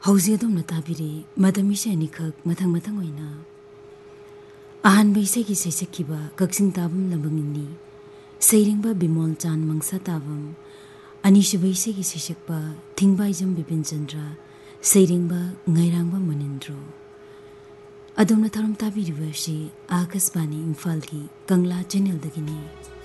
ꯍꯧꯖꯤꯛ ꯑꯗꯣꯝꯅ ꯇꯥꯕꯤꯔꯤ ꯃꯇꯝ ꯏꯁꯩ ꯑꯅꯤꯈꯛ ꯃꯊꯪ ꯑꯣꯏꯅ ꯑꯍꯥꯟꯕ ꯏꯁꯩꯒꯤ ꯁꯩꯁꯛꯈꯤꯕ ꯀꯛꯆꯤꯡ ꯇꯥꯕꯝ ꯂꯝꯕꯪꯅꯤ ꯁꯩꯔꯦꯡꯕ ꯕꯤꯃꯣꯜ ꯆꯥꯟ ꯃꯪꯁꯥ ꯇꯥꯕꯝ ꯑꯅꯤꯁꯨꯕ ꯏꯁꯩꯒꯤ ꯁꯩꯁꯛꯄ ꯊꯤꯡꯕꯥꯏꯖꯝ ꯕꯤꯄꯤꯟ ꯆꯟꯗ꯭ꯔ ꯁꯩꯔꯦꯡꯕ ꯉꯥꯏꯔꯥꯡꯕ ꯃꯅꯤꯟꯗ꯭ꯔꯣ ꯑꯗꯣꯝꯅ ꯊꯧꯔꯝ ꯇꯥꯕꯤꯔꯤꯕ ꯑꯁꯤ ꯑꯥꯀꯥꯁꯕꯥꯅꯤ ꯏꯝꯐꯥꯜꯒꯤ ꯀꯪꯂꯥ ꯆꯦꯅꯦꯜꯗꯒꯤꯅꯤ